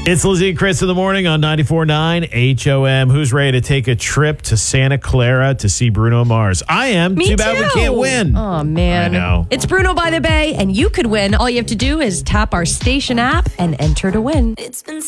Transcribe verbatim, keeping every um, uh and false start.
It's Lizzie and Chris in the morning on ninety-four point nine H O M. Who's ready to take a trip to Santa Clara to see Bruno Mars? I am. Me Too bad too. we can't win. Oh, man. I know. It's Bruno by the Bay, and you could win. All you have to do is tap our station app and enter to win. It's been